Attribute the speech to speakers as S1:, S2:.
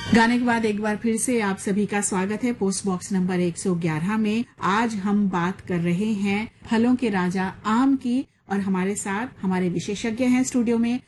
S1: गाने के बाद एक बार फिर से आप सभी का स्वागत है पोस्ट बॉक्स नंबर 111 में। आज हम बात कर रहे हैं फलों के राजा आम की और हमारे साथ हमारे विशेषज्ञ हैं स्टूडियो में